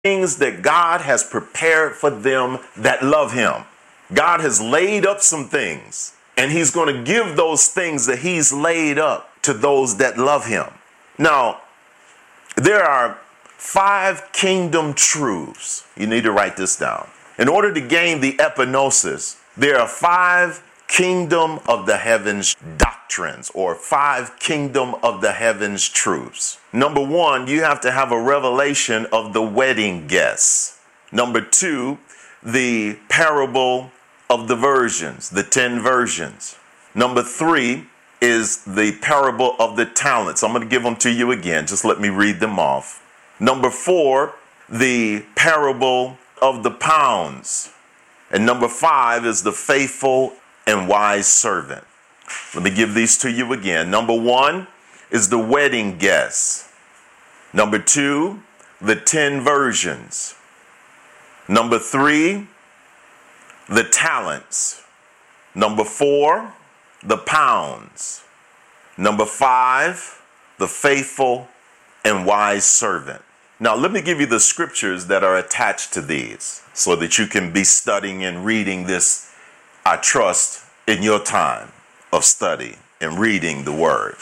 things that God has prepared for them that love him. God has laid up some things, and he's going to give those things that he's laid up to those that love him. Now, there are 5 kingdom truths. You need to write this down. In order to gain the epignosis, there are 5 kingdom of the heavens doctrines, or 5 kingdom of the heavens truths. Number 1, you have to have a revelation of the wedding guests. Number 2, the parable of the virgins, the 10 virgins. Number 3 is the parable of the talents. I'm going to give them to you again. Just let me read them off. Number 4, the parable of the pounds. And number 5 is the faithful and wise servant. Let me give these to you again. Number 1 is the wedding guests. Number 2, the 10 virgins. Number 3, the talents. Number 4, the pounds. Number 5, the faithful and wise servant. Now, let me give you the scriptures that are attached to these so that you can be studying and reading this, I trust, in your time of study and reading the word.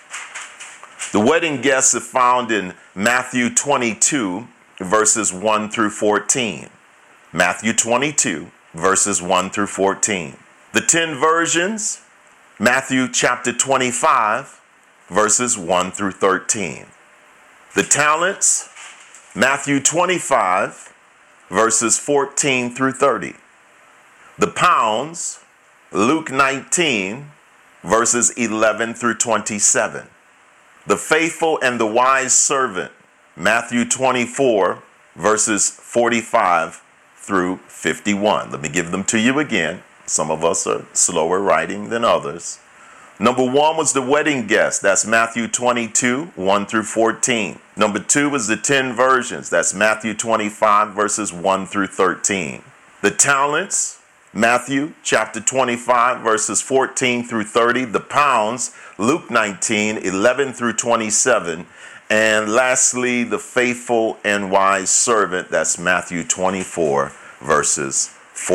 The wedding guests are found in Matthew 22, verses 1 through 14. Matthew 22, verses 1 through 14. The 10 virgins, Matthew chapter 25, verses 1 through 13. The talents, Matthew 25, verses 14 through 30. The pounds, Luke 19, verses 11 through 27. The faithful and the wise servant, Matthew 24, verses 45 through 51. Let me give them to you again. Some of us are slower writing than others. Number 1 was the wedding guest. That's Matthew 22, 1 through 14. Number 2 was the 10 virgins. That's Matthew 25, verses 1 through 13. The talents, Matthew chapter 25, verses 14 through 30. The pounds, Luke 19, 11 through 27. And lastly, the faithful and wise servant. That's Matthew 24, verses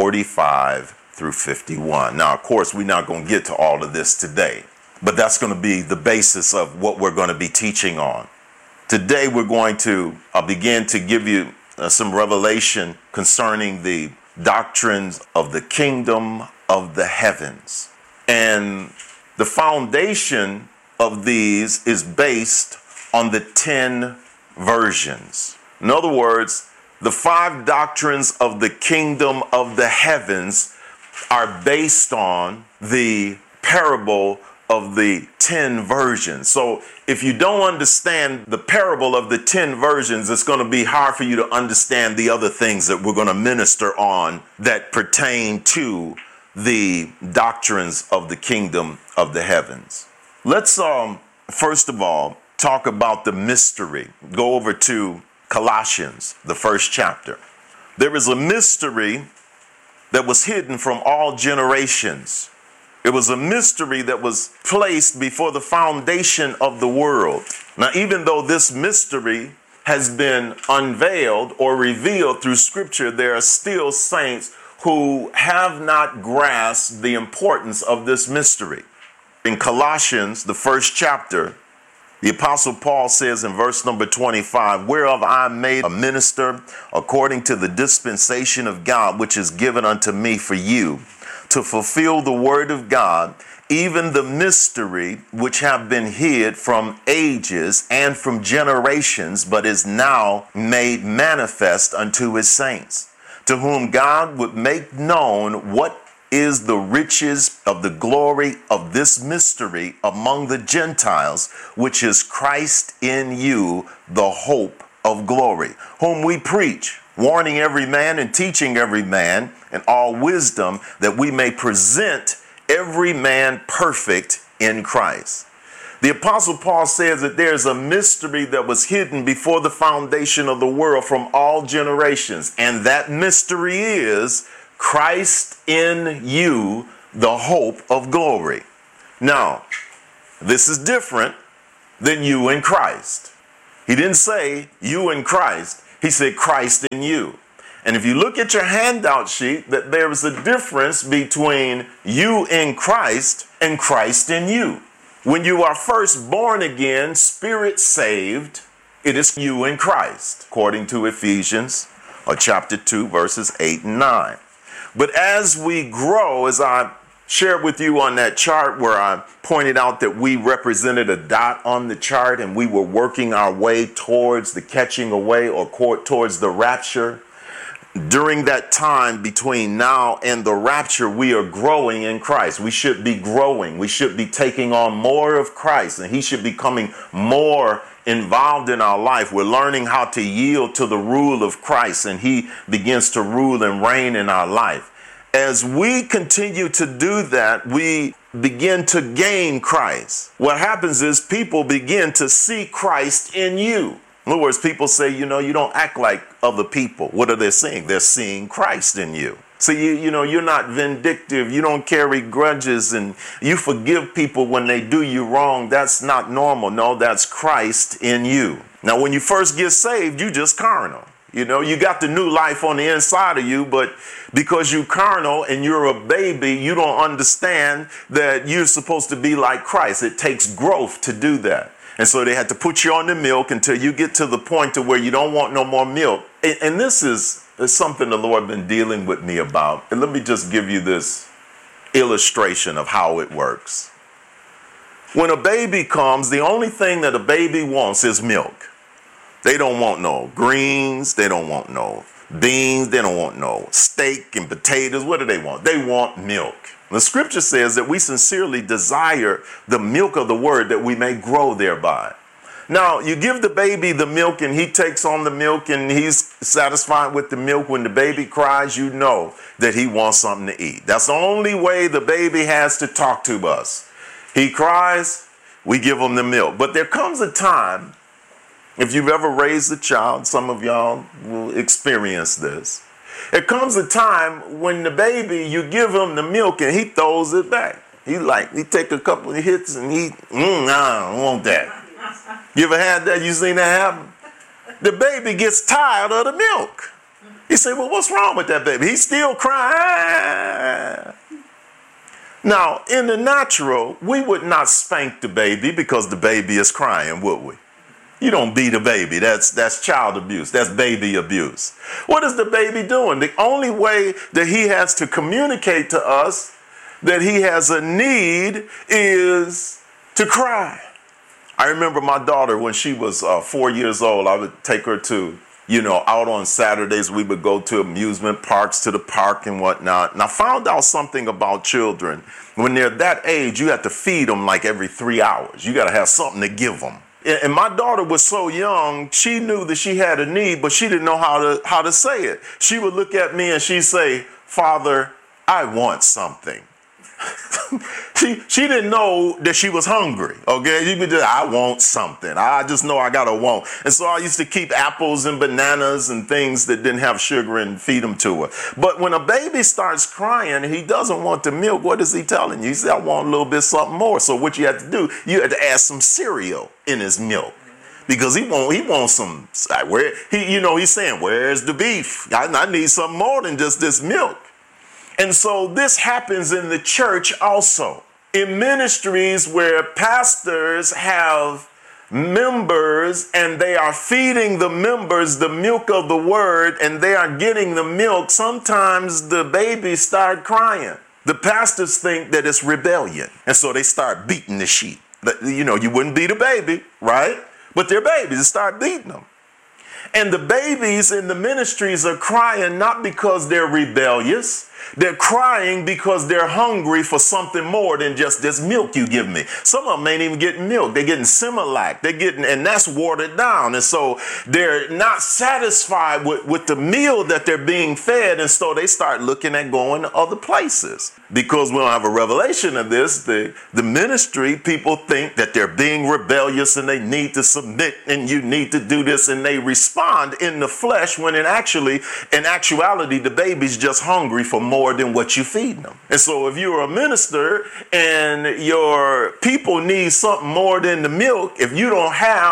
45 through 51. Now, of course, we're not going to get to all of this today, but that's going to be the basis of what we're going to be teaching on. Today, we're going to begin to give you some revelation concerning the doctrines of the kingdom of the heavens. And the foundation of these is based on the 10 virgins. In other words, the 5 doctrines of the kingdom of the heavens are based on the parable of the 10 virgins. So if you don't understand the parable of the 10 virgins, it's going to be hard for you to understand the other things that we're going to minister on that pertain to the doctrines of the kingdom of the heavens. Let's first of all talk about the mystery. Go over to Colossians, the 1st chapter. There is a mystery that was hidden from all generations. It was a mystery that was placed before the foundation of the world. Now, even though this mystery has been unveiled or revealed through Scripture, there are still saints who have not grasped the importance of this mystery. In Colossians, the 1st chapter, the Apostle Paul says in verse number 25, whereof I am made a minister according to the dispensation of God, which is given unto me for you, to fulfill the word of God, even the mystery which have been hid from ages and from generations, but is now made manifest unto his saints, to whom God would make known what is the riches of the glory of this mystery among the Gentiles, which is Christ in you, the hope of glory, whom we preach, warning every man and teaching every man in all wisdom, that we may present every man perfect in Christ. The Apostle Paul says that there's a mystery that was hidden before the foundation of the world from all generations, and that mystery is Christ in you, the hope of glory. Now, this is different than you in Christ. He didn't say you in Christ. He said, Christ in you. And if you look at your handout sheet, that there is a difference between you in Christ and Christ in you. When you are first born again, spirit saved, it is you in Christ, according to Ephesians chapter 2, verses 8 and 9. But as we grow, as I shared with you on that chart where I pointed out that we represented a dot on the chart and we were working our way towards the catching away or towards the rapture. During that time between now and the rapture, we are growing in Christ. We should be growing. We should be taking on more of Christ, and he should be becoming more involved in our life. We're learning how to yield to the rule of Christ, and he begins to rule and reign in our life. As we continue to do that, we begin to gain Christ. What happens is people begin to see Christ in you. In other words, people say, you don't act like other people. What are they seeing? They're seeing Christ in you. So, you're not vindictive. You don't carry grudges and you forgive people when they do you wrong. That's not normal. No, that's Christ in you. Now, when you first get saved, you just carnal. You got the new life on the inside of you, but because you carnal and you're a baby, you don't understand that you're supposed to be like Christ. It takes growth to do that. And so they had to put you on the milk until you get to the point to where you don't want no more milk. And this is something the Lord been dealing with me about. And let me just give you this illustration of how it works. When a baby comes, the only thing that a baby wants is milk. They don't want no greens. They don't want no beans. They don't want no steak and potatoes. What do they want? They want milk. The scripture says that we sincerely desire the milk of the word that we may grow thereby. Now, you give the baby the milk and he takes on the milk and he's satisfied with the milk. When the baby cries, you know that he wants something to eat. That's the only way the baby has to talk to us. He cries, we give him the milk. But there comes a time, if you've ever raised a child, some of y'all will experience this. There comes a time when the baby, you give him the milk and he throws it back. He take a couple of hits and I don't want that. You ever had that? You seen that happen? The baby gets tired of the milk. You say, well, what's wrong with that baby? He's still crying. Now, in the natural, we would not spank the baby because the baby is crying, would we? You don't beat a baby. That's child abuse. That's baby abuse. What is the baby doing? The only way that he has to communicate to us that he has a need is to cry. I remember my daughter when she was 4 years old. I would take her to, out on Saturdays. We would go to amusement parks, to the park and whatnot. And I found out something about children. When they're that age, you have to feed them like every 3 hours. You got to have something to give them. And my daughter was so young, she knew that she had a need, but she didn't know how to say it. She would look at me and she'd say, Father, I want something. She didn't know that she was hungry, okay? She would just, I want something. I just know I got to want. And so I used to keep apples and bananas and things that didn't have sugar and feed them to her. But when a baby starts crying and he doesn't want the milk, what is he telling you? He said, I want a little bit something more. So what you have to do, you have to add some cereal in his milk. Because he wants some, he's saying, where's the beef? I need something more than just this milk. And so this happens in the church also. In ministries where pastors have members and they are feeding the members the milk of the word and they are getting the milk, sometimes the babies start crying. The pastors think that it's rebellion. And so they start beating the sheep. You wouldn't beat a baby, right? But they're babies. They start beating them. And the babies in the ministries are crying not because they're rebellious. They're crying because they're hungry for something more than just this milk you give me. Some of them ain't even getting milk. They're getting Similac. And that's watered down. And so they're not satisfied with the meal that they're being fed. And so they start looking at going to other places. Because we don't have a revelation of this, the ministry, people think that they're being rebellious and they need to submit and you need to do this. And they respond in the flesh when in actuality, the baby's just hungry for more than what you feed them. And so if you're a minister and your people need something more than the milk, if you don't have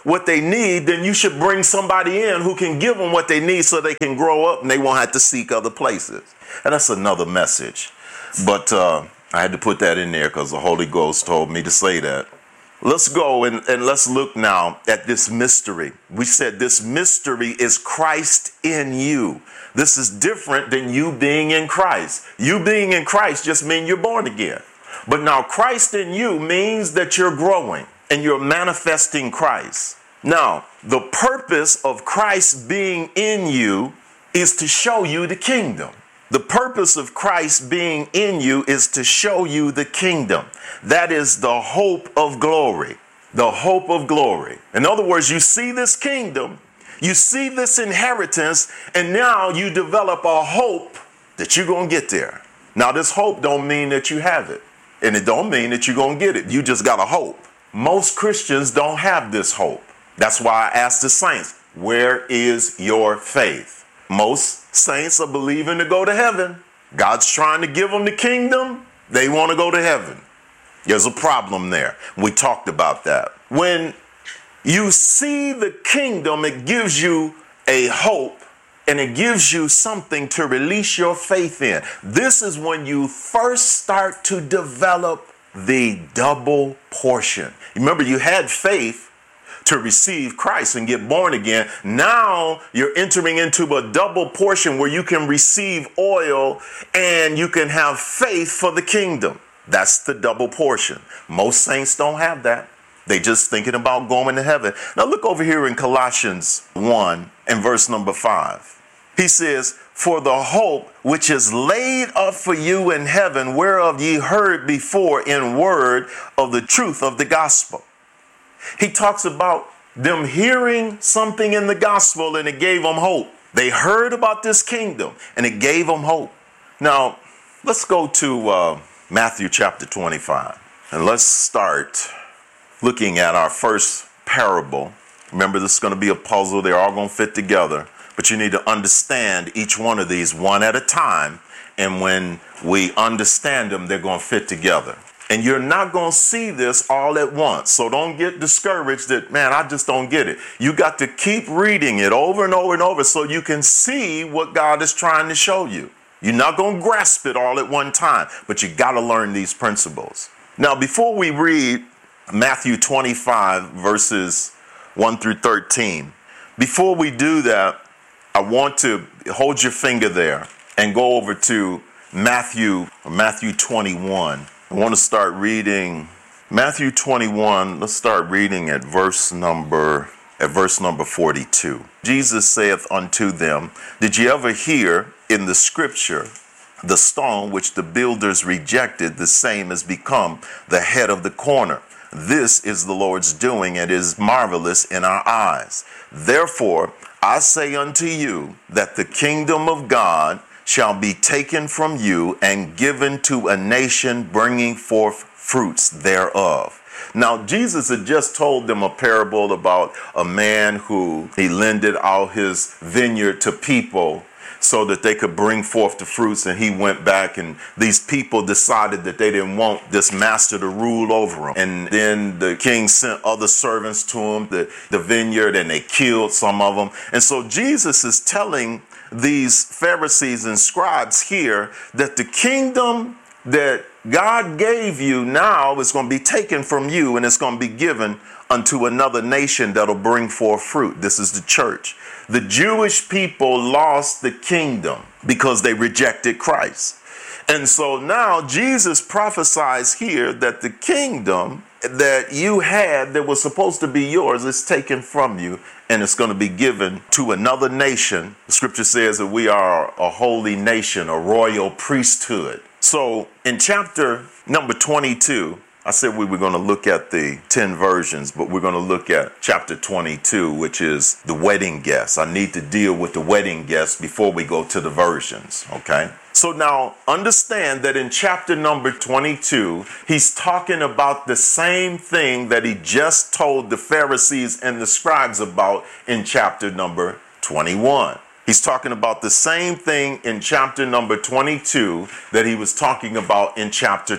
what they need, then you should bring somebody in who can give them what they need so they can grow up and they won't have to seek other places. And that's another message. But I had to put that in there because the Holy Ghost told me to say that. Let's go and let's look now at this mystery. We said this mystery is Christ in you. This is different than you being in Christ. You being in Christ just means you're born again. But now Christ in you means that you're growing and you're manifesting Christ. Now, the purpose of Christ being in you is to show you the kingdom. The purpose of Christ being in you is to show you the kingdom. That is the hope of glory. The hope of glory. In other words, you see this kingdom, you see this inheritance, and now you develop a hope that you're going to get there. Now, this hope don't mean that you have it, and it don't mean that you're going to get it. You just got a hope. Most Christians don't have this hope. That's why I asked the saints, where is your faith? Most saints are believing to go to heaven. God's trying to give them the kingdom. They want to go to heaven. There's a problem there. We talked about that. When you see the kingdom, it gives you a hope and it gives you something to release your faith in. This is when you first start to develop the double portion. Remember, you had faith to receive Christ and get born again. Now you're entering into a double portion where you can receive oil and you can have faith for the kingdom. That's the double portion. Most saints don't have that. They just thinking about going to heaven. Now look over here in Colossians 1 and verse number 5. He says, for the hope which is laid up for you in heaven, whereof ye heard before in word of the truth of the gospel. He talks about them hearing something in the gospel and it gave them hope. They heard about this kingdom and it gave them hope. Now, let's go to Matthew chapter 25 and let's start looking at our first parable. Remember, this is going to be a puzzle. They're all going to fit together, but you need to understand each one of these one at a time. And when we understand them, they're going to fit together. And you're not going to see this all at once. So don't get discouraged that, man, I just don't get it. You got to keep reading it over and over and over so you can see what God is trying to show you. You're not going to grasp it all at one time, but you got to learn these principles. Now, before we read Matthew 25, verses 1 through 13, before we do that, I want to hold your finger there and go over to Matthew 21. I want to start reading Matthew 21. Let's start reading at verse number 42. Jesus saith unto them, did ye ever hear in the scripture, the stone which the builders rejected, the same has become the head of the corner. This is the Lord's doing, and is marvelous in our eyes. Therefore, I say unto you that the kingdom of God shall be taken from you and given to a nation bringing forth fruits thereof. Now, Jesus had just told them a parable about a man who he lended out his vineyard to people so that they could bring forth the fruits. And he went back, and these people decided that they didn't want this master to rule over them. And then the king sent other servants to him, the vineyard, and they killed some of them. And so Jesus is telling these Pharisees and scribes here that the kingdom that God gave you now is going to be taken from you, and it's going to be given unto another nation that'll bring forth fruit. This is the church. The Jewish people lost the kingdom because they rejected Christ. And so now Jesus prophesies here that the kingdom that you had that was supposed to be yours is taken from you, and it's going to be given to another nation. The scripture says that we are a holy nation, a royal priesthood. So in chapter number 22, I said we were going to look at the 10 versions, but we're going to look at chapter 22, which is the wedding guests. I need to deal with the wedding guests before we go to the versions, okay? So now understand that in chapter number 22, he's talking about the same thing that he just told the Pharisees and the scribes about in chapter number 21. He's talking about the same thing in chapter number 22 that he was talking about in chapter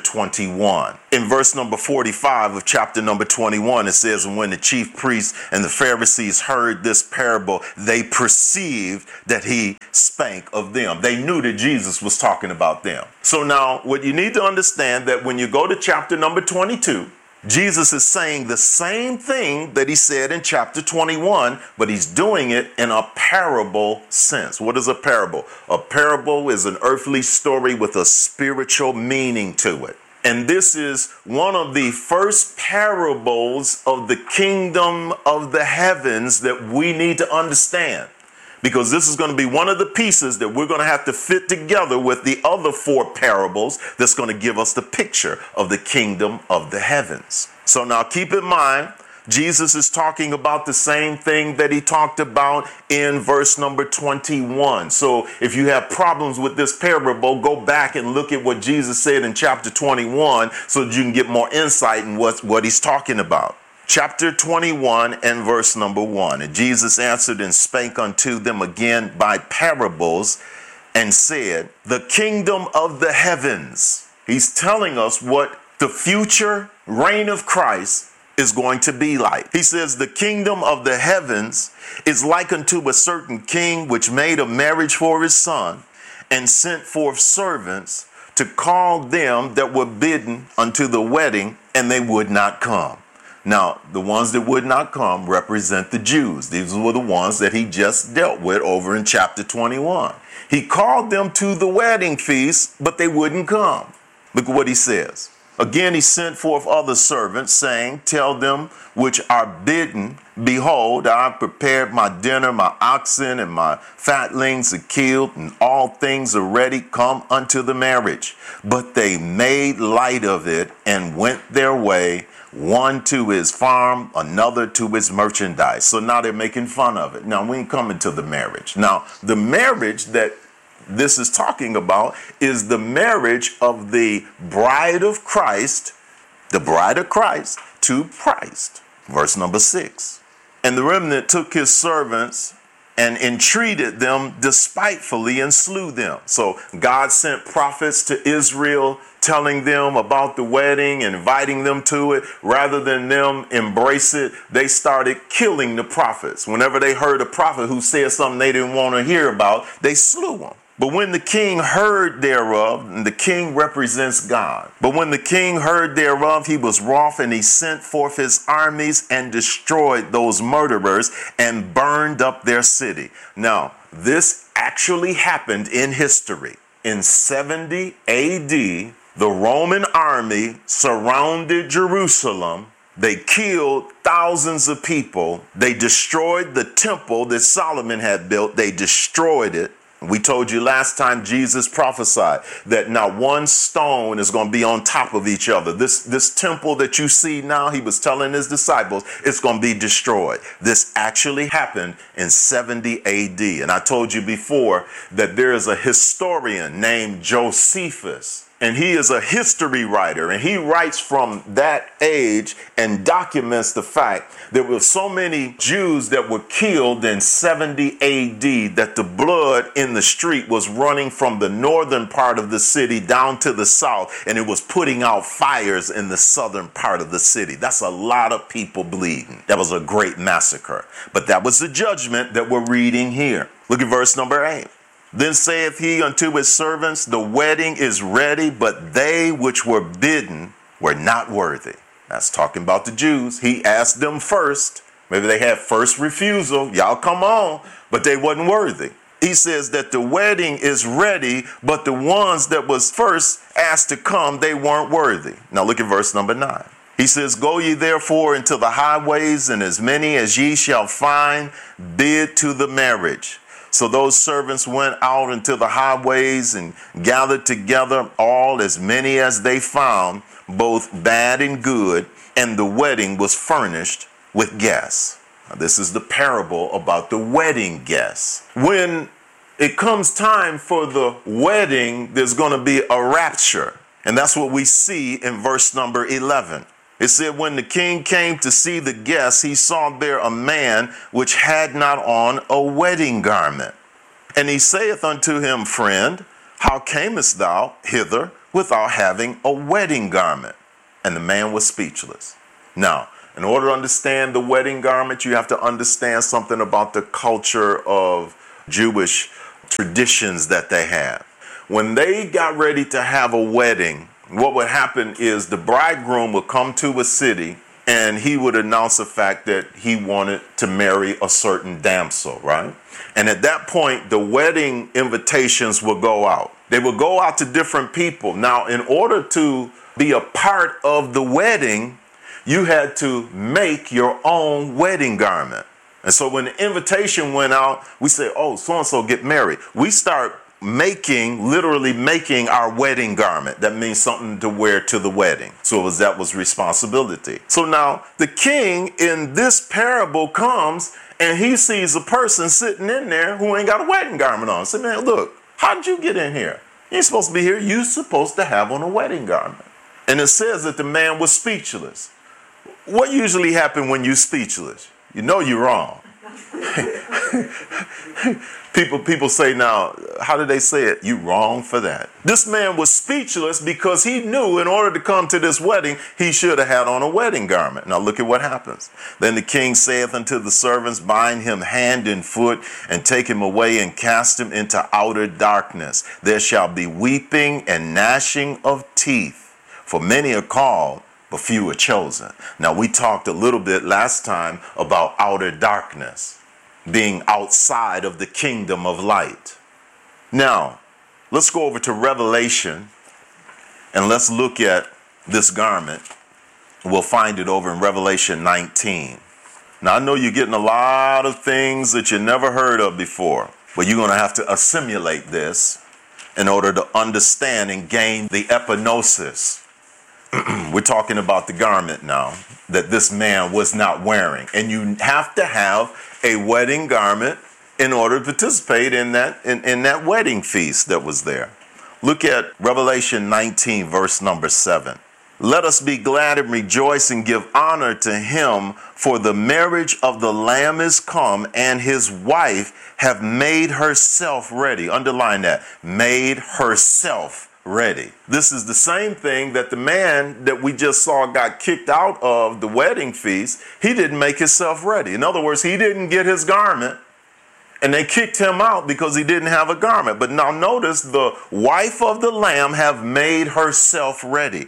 21. In verse number 45 of chapter number 21, it says, "And when the chief priests and the Pharisees heard this parable, they perceived that he spake of them." They knew that Jesus was talking about them. So now what you need to understand that when you go to chapter number 22, Jesus is saying the same thing that he said in chapter 21, but he's doing it in a parable sense. What is a parable? A parable is an earthly story with a spiritual meaning to it. And this is one of the first parables of the kingdom of the heavens that we need to understand. Because this is going to be one of the pieces that we're going to have to fit together with the other four parables that's going to give us the picture of the kingdom of the heavens. So now keep in mind, Jesus is talking about the same thing that he talked about in verse number 21. So if you have problems with this parable, go back and look at what Jesus said in chapter 21 so that you can get more insight in what he's talking about. Chapter 21 and verse number 1. "And Jesus answered and spake unto them again by parables and said, The kingdom of the heavens." He's telling us what the future reign of Christ is going to be like. He says, "The kingdom of the heavens is like unto a certain king which made a marriage for his son and sent forth servants to call them that were bidden unto the wedding, and they would not come." Now, the ones that would not come represent the Jews. These were the ones that he just dealt with over in chapter 21. He called them to the wedding feast, but they wouldn't come. Look at what he says. "Again, he sent forth other servants, saying, Tell them which are bidden, Behold, I have prepared my dinner, my oxen and my fatlings are killed, and all things are ready, come unto the marriage. But they made light of it and went their way, one to his farm, another to his merchandise." So now they're making fun of it. Now we ain't coming to the marriage. Now the marriage that this is talking about is the marriage of the bride of Christ, the bride of Christ to Christ. Verse number 6. "And the remnant took his servants and entreated them despitefully and slew them." So God sent prophets to Israel telling them about the wedding, inviting them to it. Rather than them embrace it, they started killing the prophets. Whenever they heard a prophet who said something they didn't want to hear about, they slew them. But when the king heard thereof, and the king represents God, but when the king heard thereof, he was wroth, and he sent forth his armies and destroyed those murderers and burned up their city. Now, this actually happened in history. In 70 AD, the Roman army surrounded Jerusalem. They killed thousands of people. They destroyed the temple that Solomon had built. They destroyed it. We told you last time Jesus prophesied that not one stone is going to be on top of each other. This temple that you see now, he was telling his disciples, it's going to be destroyed. This actually happened in 70 AD. And I told you before that there is a historian named Josephus. And he is a history writer, and he writes from that age and documents the fact there were so many Jews that were killed in 70 AD that the blood in the street was running from the northern part of the city down to the south, and it was putting out fires in the southern part of the city. That's a lot of people bleeding. That was a great massacre. But that was the judgment that we're reading here. Look at verse number 8. "Then saith he unto his servants, The wedding is ready, but they which were bidden were not worthy." That's talking about the Jews. He asked them first. Maybe they had first refusal. Y'all come on. But they wasn't worthy. He says that the wedding is ready, but the ones that was first asked to come, they weren't worthy. Now look at verse number 9. He says, "Go ye therefore into the highways, and as many as ye shall find, bid to the marriage." So those servants went out into the highways and gathered together all as many as they found, both bad and good, and the wedding was furnished with guests. Now, this is the parable about the wedding guests. When it comes time for the wedding, there's going to be a rapture. And that's what we see in verse number 11. It said, "When the king came to see the guests, he saw there a man which had not on a wedding garment." And he saith unto him, Friend, how camest thou hither without having a wedding garment? And the man was speechless. Now, in order to understand the wedding garment, you have to understand something about the culture of Jewish traditions that they have. When they got ready to have a wedding, what would happen is the bridegroom would come to a city and he would announce the fact that he wanted to marry a certain damsel, right? And at that point, the wedding invitations would go out. They would go out to different people. Now, in order to be a part of the wedding, you had to make your own wedding garment. And so when the invitation went out, we say, oh, so-and-so get married. We start literally making our wedding garment. That means something to wear to the wedding. So that was responsibility. So now the king in this parable comes and he sees a person sitting in there who ain't got a wedding garment on. Say, man, look, how did you get in here? You ain't supposed to be here. You're supposed to have on a wedding garment. And it says that the man was speechless. What usually happens when you're speechless? You know you're wrong. People say now, how do they say it? You wrong for that. This man was speechless because he knew in order to come to this wedding, he should have had on a wedding garment. Now look at what happens. Then the king saith unto the servants, Bind him hand and foot, and take him away and cast him into outer darkness. There shall be weeping and gnashing of teeth, for many are called, but few are chosen. Now we talked a little bit last time about outer darkness, being outside of the kingdom of light. Now, let's go over to Revelation and let's look at this garment. We'll find it over in Revelation 19. Now, I know you're getting a lot of things that you never heard of before, but you're going to have to assimilate this in order to understand and gain the epignosis. We're talking about the garment now that this man was not wearing. And you have to have a wedding garment in order to participate in that wedding feast that was there. Look at Revelation 19, verse number 7. Let us be glad and rejoice and give honor to him, for the marriage of the Lamb is come, and his wife have made herself ready. Underline that. Made herself ready. This is the same thing that the man that we just saw got kicked out of the wedding feast. He didn't make himself ready. In other words, he didn't get his garment, and they kicked him out because he didn't have a garment. But now notice, the wife of the Lamb have made herself ready.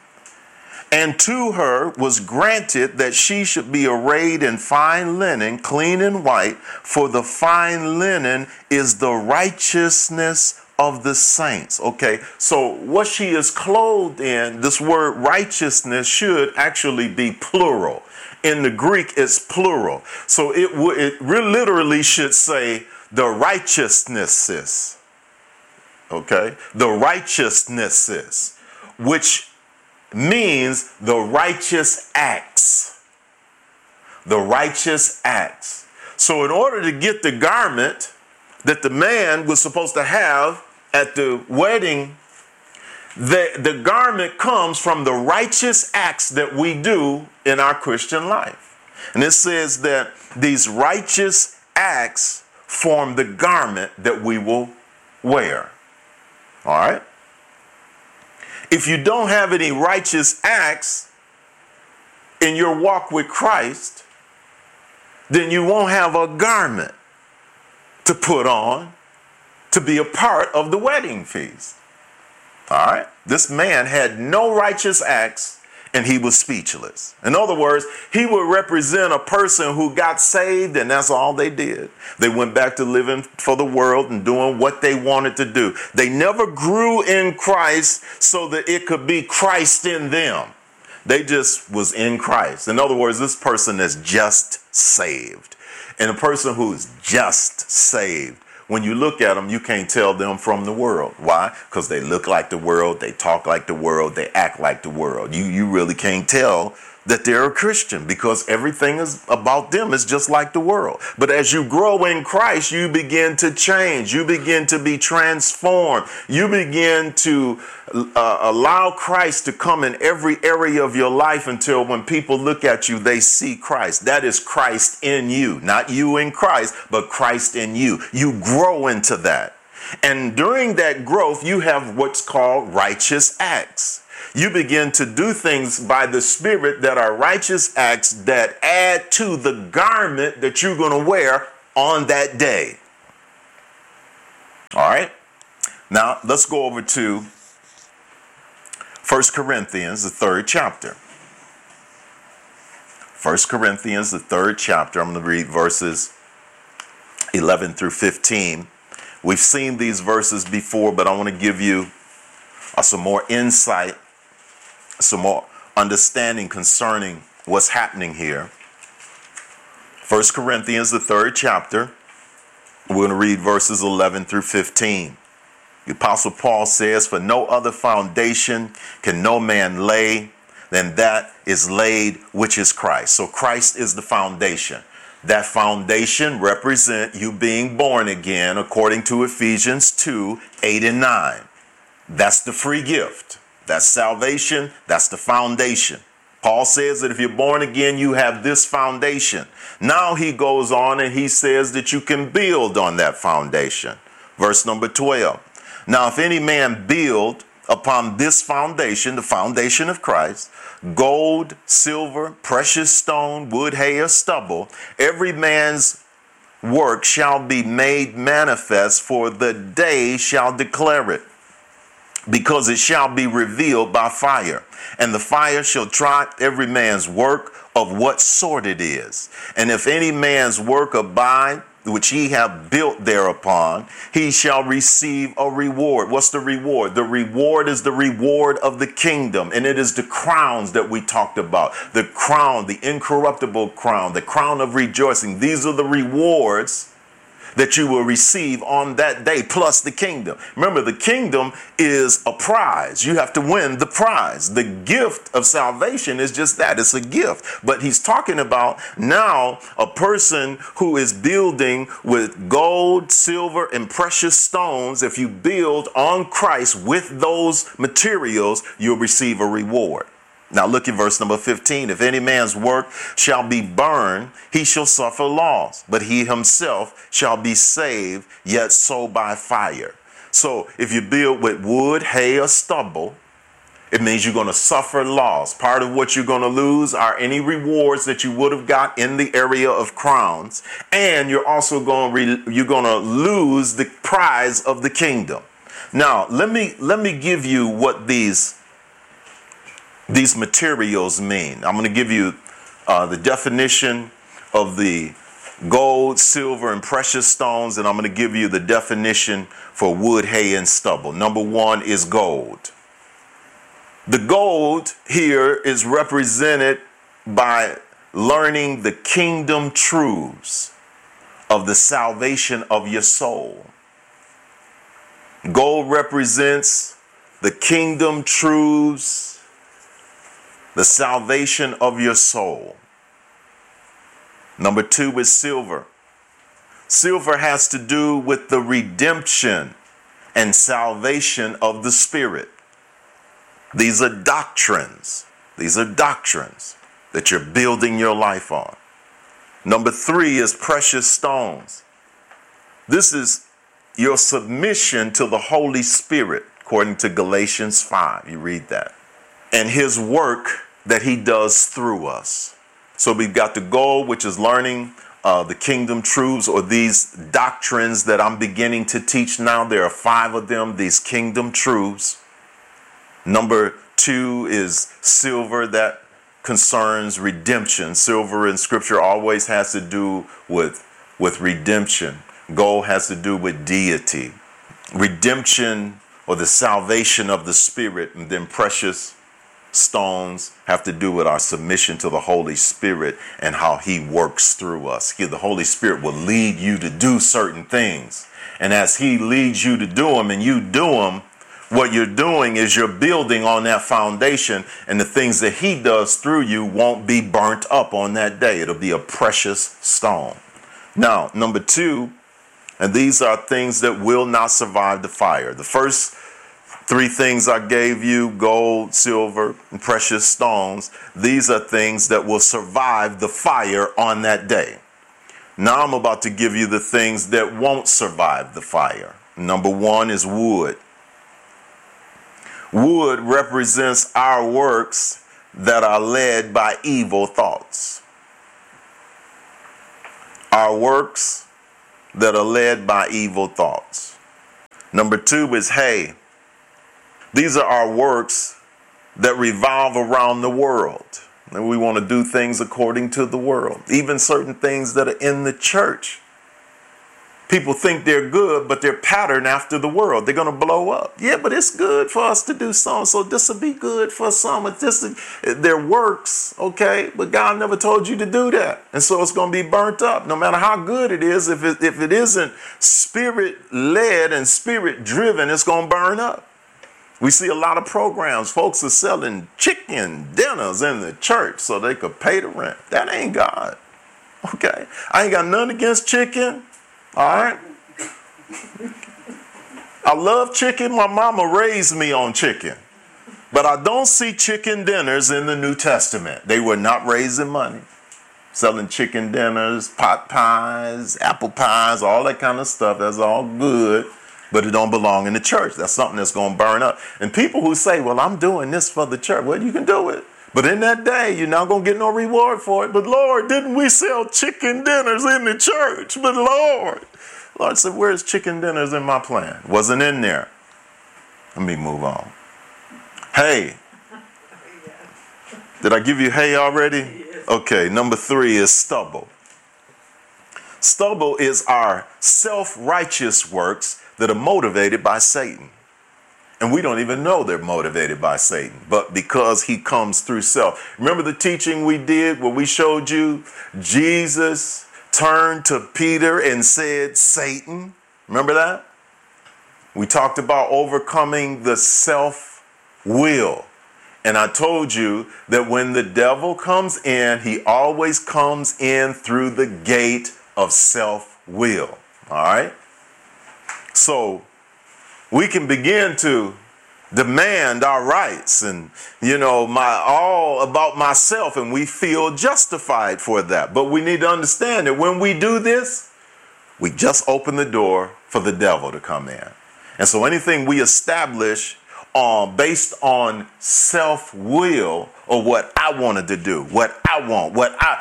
And to her was granted that she should be arrayed in fine linen, clean and white, for the fine linen is the righteousness of the saints. Okay, so what she is clothed in, this word righteousness should actually be plural. In the Greek, it's plural. So it literally should say the righteousnesses. Okay, the righteousnesses, which means the righteous acts. The righteous acts. So in order to get the garment that the man was supposed to have at the wedding, the garment comes from the righteous acts that we do in our Christian life. And it says that these righteous acts form the garment that we will wear. All right? If you don't have any righteous acts in your walk with Christ, then you won't have a garment to put on to be a part of the wedding feast. All right? This man had no righteous acts and he was speechless. In other words, he would represent a person who got saved and that's all they did. They went back to living for the world and doing what they wanted to do. They never grew in Christ so that it could be Christ in them. They just was in Christ. In other words, this person is just saved. And a person who is just saved, when you look at them, you can't tell them from the world. Why? Because they look like the world, they talk like the world, they act like the world. You really can't tell that they're a Christian, because everything is about them. It's just like the world. But as you grow in Christ, you begin to change. You begin to be transformed. You begin to allow Christ to come in every area of your life, until when people look at you, they see Christ. That is Christ in you, not you in Christ, but Christ in you. You grow into that. And during that growth, you have what's called righteous acts. You begin to do things by the Spirit that are righteous acts that add to the garment that you're going to wear on that day. All right. Now let's go over to 1 Corinthians, the 3rd chapter. 1 Corinthians, the 3rd chapter. I'm going to read verses 11 through 15. We've seen these verses before, but I want to give you some more insight, some more understanding concerning what's happening here. 1 Corinthians, the 3rd chapter. We're going to read verses 11 through 15. The Apostle Paul says, "For no other foundation can no man lay than that is laid, which is Christ." So Christ is the foundation. That foundation represents you being born again, according to Ephesians 2, 8 and 9. That's the free gift. That's salvation. That's the foundation. Paul says that if you're born again, you have this foundation. Now he goes on and he says that you can build on that foundation. Verse number 12. "Now if any man build upon this foundation, the foundation of Christ, gold, silver, precious stone, wood, hay, or stubble, every man's work shall be made manifest, for the day shall declare it, because it shall be revealed by fire. And the fire shall try every man's work of what sort it is. And if any man's work abide, which he have built thereupon, he shall receive a reward." What's the reward? The reward is the reward of the kingdom. And it is the crowns that we talked about. The crown, the incorruptible crown, the crown of rejoicing. These are the rewards that you will receive on that day, plus the kingdom. Remember, the kingdom is a prize. You have to win the prize. The gift of salvation is just that. It's a gift. But he's talking about now a person who is building with gold, silver, and precious stones. If you build on Christ with those materials, you'll receive a reward. Now look at verse number 15. "If any man's work shall be burned, he shall suffer loss, but he himself shall be saved, yet so by fire." So if you build with wood, hay, or stubble, it means you're going to suffer loss. Part of what you're going to lose are any rewards that you would have got in the area of crowns. And you're also going to lose the prize of the kingdom. Now, let me give you what these materials mean. I'm going to give you the definition of the gold, silver, and precious stones, and I'm going to give you the definition for wood, hay, and stubble. Number one is gold. The gold here is represented by learning the kingdom truths of the salvation of your soul. Gold represents the kingdom truths, the salvation of your soul. Number two is silver. Silver has to do with the redemption and salvation of the spirit. These are doctrines. These are doctrines that you're building your life on. Number three is precious stones. This is your submission to the Holy Spirit, according to Galatians 5. You read that. And his work that he does through us. So we've got the goal, which is learning the kingdom truths, or these doctrines that I'm beginning to teach now. There are 5 of them, these kingdom truths. Number 2 is silver, that concerns redemption. Silver in scripture always has to do with redemption. Gold has to do with deity. Redemption, or the salvation of the spirit, and then precious stones have to do with our submission to the Holy Spirit and how he works through us. The Holy Spirit will lead you to do certain things. And as he leads you to do them and you do them, What you're doing is you're building on that foundation, and the things that he does through you won't be burnt up on that day. It'll be a precious stone. Now, number 2, and these are things that will not survive the fire. The first 3 things I gave you, gold, silver, and precious stones, these are things that will survive the fire on that day. Now I'm about to give you the things that won't survive the fire. Number 1 is wood. Wood represents our works that are led by evil thoughts. Our works that are led by evil thoughts. Number 2 is hay. These are our works that revolve around the world. And we want to do things according to the world. Even certain things that are in the church. People think they're good, but they're patterned after the world. They're going to blow up. Yeah, but it's good for us to do some. So this will be good for some. Their works, okay? But God never told you to do that. And so it's going to be burnt up. No matter how good it is, if it isn't spirit-led and spirit-driven, it's going to burn up. We see a lot of programs. Folks are selling chicken dinners in the church so they could pay the rent. That ain't God. Okay? I ain't got nothing against chicken. All right? I love chicken. My mama raised me on chicken. But I don't see chicken dinners in the New Testament. They were not raising money. Selling chicken dinners, pot pies, apple pies, all that kind of stuff. That's all good. But it don't belong in the church. That's something that's going to burn up. And people who say, well, I'm doing this for the church. Well, you can do it. But in that day, you're not going to get no reward for it. But Lord, didn't we sell chicken dinners in the church? But Lord said, where's chicken dinners in my plan? Wasn't in there. Let me move on. Hay. Did I give you hay already? Okay, number 3 is stubble. Stubble is our self-righteous works that are motivated by Satan. And we don't even know they're motivated by Satan, but because he comes through self. Remember the teaching we did where we showed you Jesus turned to Peter and said, Satan? Remember that? We talked about overcoming the self-will. And I told you that when the devil comes in, he always comes in through the gate of self-will. All right? So we can begin to demand our rights and, all about myself, and we feel justified for that. But we need to understand that when we do this, we just open the door for the devil to come in. And so anything we establish based on self-will or what I wanted to do, what I want,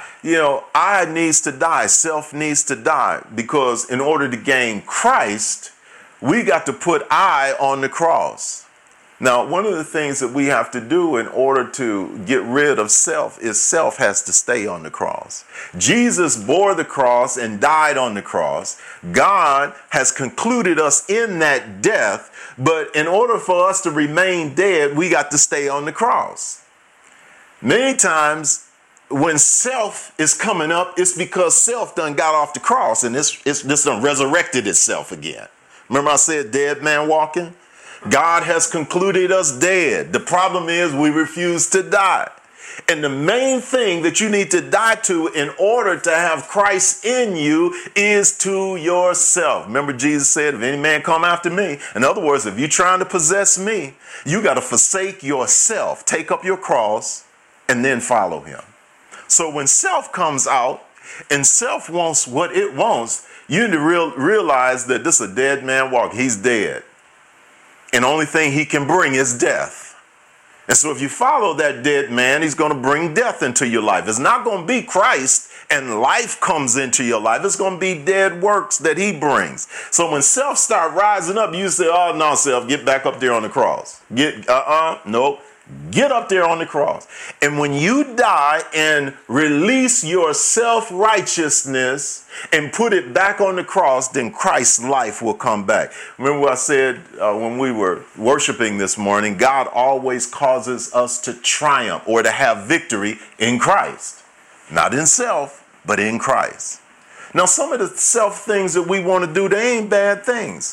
I needs to die. Self needs to die, because in order to gain Christ, we got to put I on the cross. Now, one of the things that we have to do in order to get rid of self is self has to stay on the cross. Jesus bore the cross and died on the cross. God has concluded us in that death, but in order for us to remain dead, we got to stay on the cross. Many times when self is coming up, it's because self done got off the cross and this done resurrected itself again. Remember I said dead man walking? God has concluded us dead. The problem is we refuse to die. And the main thing that you need to die to in order to have Christ in you is to yourself. Remember Jesus said, if any man come after me, in other words, if you're trying to possess me, you got to forsake yourself, take up your cross, and then follow him. So when self comes out and self wants what it wants, you need to realize that this is a dead man walking. He's dead. And the only thing he can bring is death. And so if you follow that dead man, he's going to bring death into your life. It's not going to be Christ and life comes into your life. It's going to be dead works that he brings. So when self start rising up, you say, oh, no, self, get back up there on the cross. Nope. Get up there on the cross. And when you die and release your self-righteousness and put it back on the cross, then Christ's life will come back. Remember what I said when we were worshiping this morning? God always causes us to triumph or to have victory in Christ. Not in self, but in Christ. Now, some of the self things that we want to do, they ain't bad things.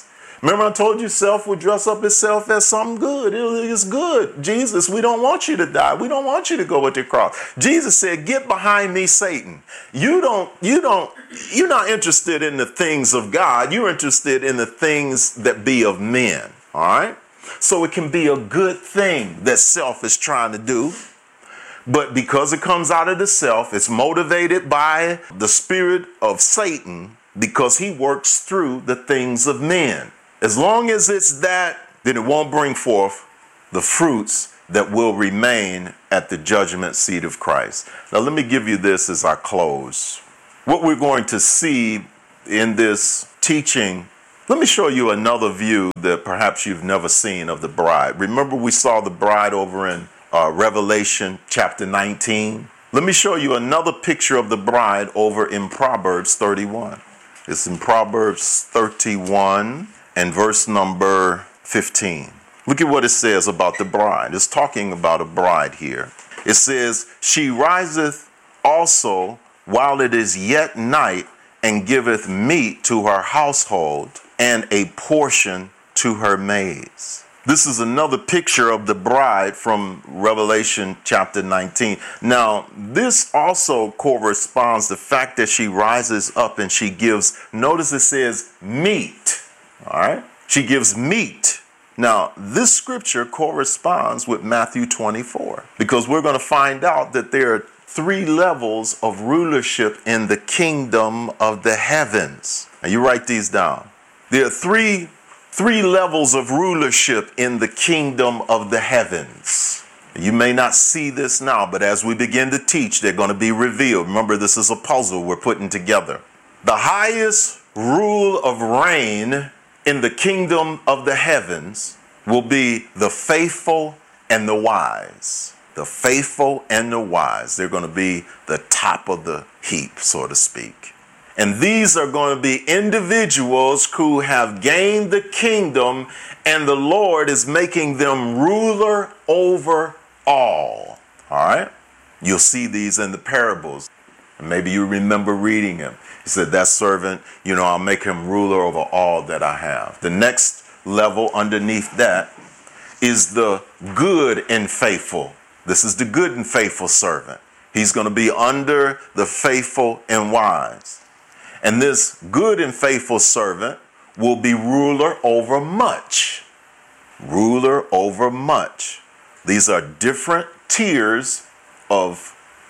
Remember I told you self will dress up itself as something good. It's good. Jesus, we don't want you to die. We don't want you to go with the cross. Jesus said, get behind me, Satan. You're not interested in the things of God. You're interested in the things that be of men. All right. So it can be a good thing that self is trying to do. But because it comes out of the self, it's motivated by the spirit of Satan because he works through the things of men. As long as it's that, then it won't bring forth the fruits that will remain at the judgment seat of Christ. Now, let me give you this as I close. What we're going to see in this teaching, let me show you another view that perhaps you've never seen of the bride. Remember, we saw the bride over in Revelation chapter 19. Let me show you another picture of the bride over in Proverbs 31. It's in Proverbs 31 and verse number 15. Look at what it says about the bride. It's talking about a bride here. It says, she riseth also while it is yet night, and giveth meat to her household, and a portion to her maids. This is another picture of the bride from Revelation chapter 19. Now, this also corresponds to the fact that she rises up and she gives, notice it says meat. All right. She gives meat. Now, this scripture corresponds with Matthew 24, because we're going to find out that there are 3 levels of rulership in the kingdom of the heavens. Now, you write these down. There are three levels of rulership in the kingdom of the heavens. You may not see this now, but as we begin to teach, they're going to be revealed. Remember, this is a puzzle we're putting together. The highest rule of reign in the kingdom of the heavens will be the faithful and the wise. The faithful and the wise. They're going to be the top of the heap, so to speak. And these are going to be individuals who have gained the kingdom, and the Lord is making them ruler over all. All right? You'll see these in the parables. And maybe you remember reading them. He said, that servant, I'll make him ruler over all that I have. The next level underneath that is the good and faithful. This is the good and faithful servant. He's going to be under the faithful and wise. And this good and faithful servant will be ruler over much. Ruler over much. These are different tiers of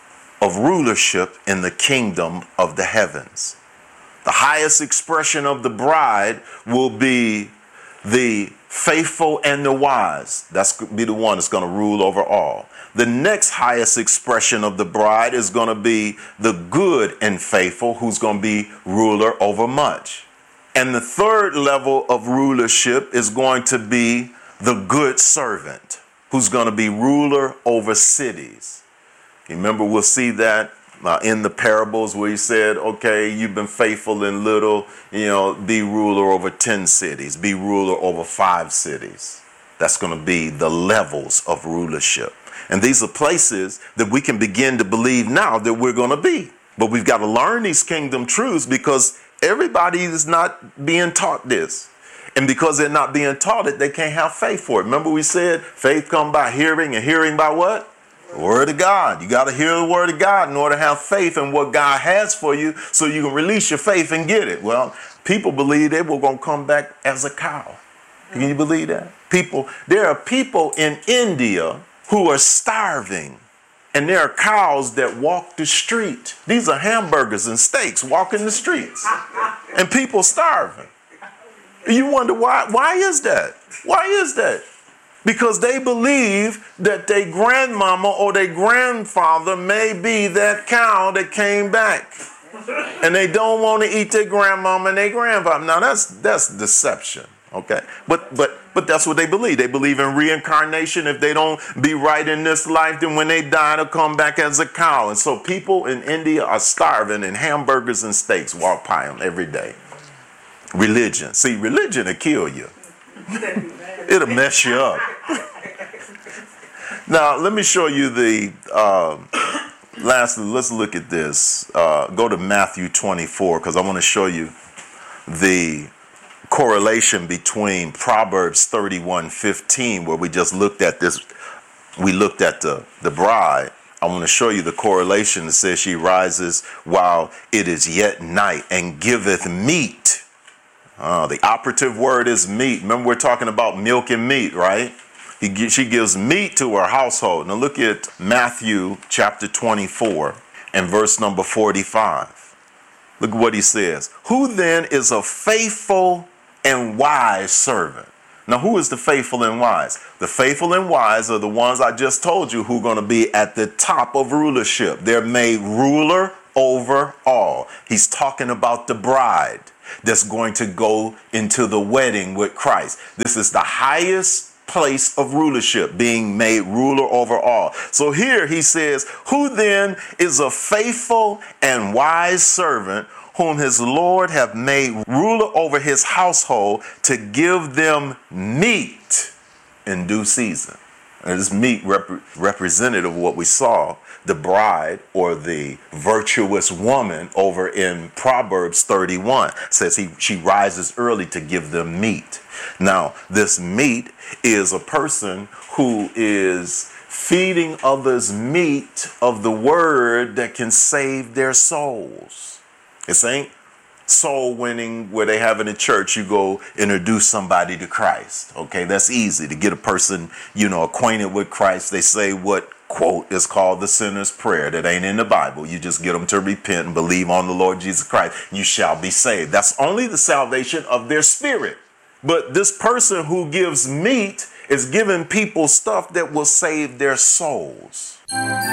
rulership in the kingdom of the heavens. The highest expression of the bride will be the faithful and the wise. That's going to be the one that's going to rule over all. The next highest expression of the bride is going to be the good and faithful, who's going to be ruler over much. And the third level of rulership is going to be the good servant, who's going to be ruler over cities. Remember, we'll see that in the parables where he said, okay, you've been faithful in little, be ruler over 10 cities, be ruler over 5 cities. That's going to be the levels of rulership. And these are places that we can begin to believe now that we're going to be. But we've got to learn these kingdom truths, because everybody is not being taught this. And because they're not being taught it, they can't have faith for it. Remember we said faith comes by hearing, and hearing by what? The word of God. You got to hear the word of God in order to have faith in what God has for you, so you can release your faith and get it. Well, people believe they were going to come back as a cow. Can you believe that? There are people in India who are starving, and there are cows that walk the street. These are hamburgers and steaks walking the streets, and people starving. You wonder why? Why is that? Why is that? Because they believe that their grandmama or their grandfather may be that cow that came back. And they don't want to eat their grandmama and their grandfather. Now that's deception, okay? But that's what they believe. They believe in reincarnation. If they don't be right in this life, then when they die, they'll come back as a cow. And so people in India are starving, and hamburgers and steaks walk by them every day. Religion. See, religion will kill you. It'll mess you up. Now, let me show you lastly, let's look at this. Go to Matthew 24, because I want to show you the correlation between Proverbs 31:15, where we just looked at this. We looked at the bride. I want to show you the correlation that says she rises while it is yet night and giveth meat. The operative word is meat. Remember, we're talking about milk and meat, right? She gives meat to her household. Now look at Matthew chapter 24 and verse number 45. Look at what he says. Who then is a faithful and wise servant? Now, who is the faithful and wise? The faithful and wise are the ones I just told you who are going to be at the top of rulership. They're made ruler over all. He's talking about the bride that's going to go into the wedding with Christ. This is the highest place of rulership, being made ruler over all. So here he says, who then is a faithful and wise servant whom his Lord have made ruler over his household to give them meat in due season. And this meat representative of what we saw, the bride or the virtuous woman over in Proverbs 31 says she rises early to give them meat. Now, this meat is a person who is feeding others meat of the word that can save their souls. This ain't soul winning where they have in a church, you go introduce somebody to Christ. Okay, that's easy to get a person, acquainted with Christ. They say what, quote, is called the sinner's prayer. That ain't in the Bible. You just get them to repent and believe on the Lord Jesus Christ. You shall be saved. That's only the salvation of their spirit. But this person who gives meat is giving people stuff that will save their souls.